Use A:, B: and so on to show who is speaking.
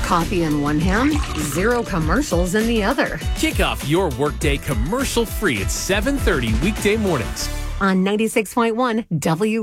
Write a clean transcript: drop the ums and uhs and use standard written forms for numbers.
A: Coffee in one hand, zero commercials in the other.
B: Kick off your workday commercial-free at 7:30 weekday mornings
A: On 96.1 W.